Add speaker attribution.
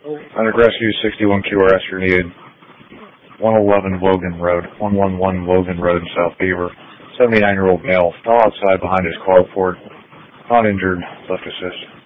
Speaker 1: Under rescue 61 QRS, you're needed. 111 Logan Road, 111 Logan Road in South Beaver. 79-year-old male, fell outside behind his carport, not injured, left assist.